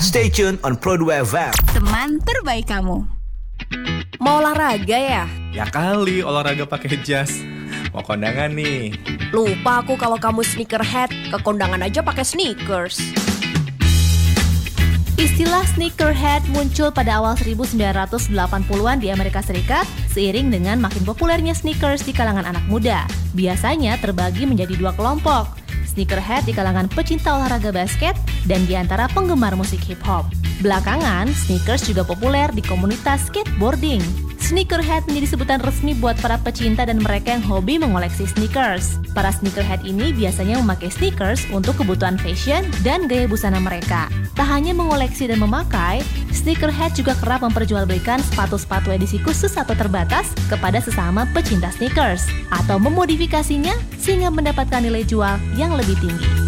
Stay tuned on Pro2 FM. Teman terbaik kamu. Mau olahraga ya? Ya kali olahraga pakai jas. Mau kondangan nih. Lupa aku kalau kamu sneakerhead. Ke kondangan aja pakai sneakers. Istilah sneakerhead muncul pada awal 1980-an di Amerika Serikat seiring dengan makin populernya sneakers di kalangan anak muda. Biasanya terbagi menjadi dua kelompok. Sneakerhead di kalangan pecinta olahraga basket dan di antara penggemar musik hip-hop. Belakangan, sneakers juga populer di komunitas skateboarding. Sneakerhead menjadi sebutan resmi buat para pecinta dan mereka yang hobi mengoleksi sneakers. Para sneakerhead ini biasanya memakai sneakers untuk kebutuhan fashion dan gaya busana mereka. Tak hanya mengoleksi dan memakai, sneakerhead juga kerap memperjualbelikan sepatu-sepatu edisi khusus atau terbatas kepada sesama pecinta sneakers, atau memodifikasinya sehingga mendapatkan nilai jual yang lebih tinggi.